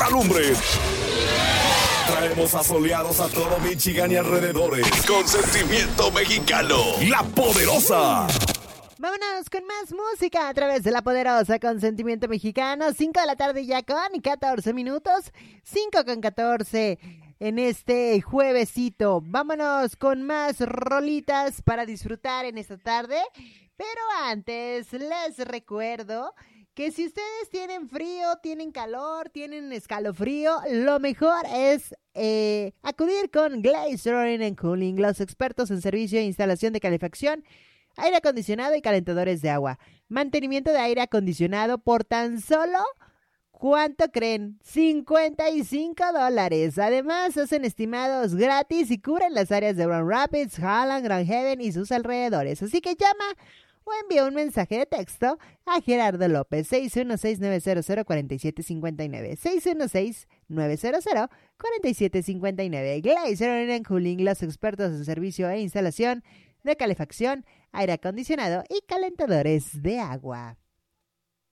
lumbre. Traemos asoleados a todo Michigan y alrededores. Consentimiento mexicano. La Poderosa. Vámonos con más música a través de La Poderosa Consentimiento Mexicano. 5 de la tarde ya con 14 minutos. 5 con 14 en este juevesito. Vámonos con más rolitas para disfrutar en esta tarde. Pero antes les recuerdo que si ustedes tienen frío, tienen calor, tienen escalofrío, lo mejor es acudir con Glaze Roaring and Cooling, los expertos en servicio e instalación de calefacción, aire acondicionado y calentadores de agua. Mantenimiento de aire acondicionado por tan solo, ¿cuánto creen? $55. Además, hacen estimados gratis y cubren las áreas de Grand Rapids, Holland, Grand Haven y sus alrededores. Así que llama o envía un mensaje de texto a Gerardo López, 616-900-4759, 616-900-4759. Glaze Roaring and Cooling, los expertos en servicio e instalación de calefacción, aire acondicionado y calentadores de agua.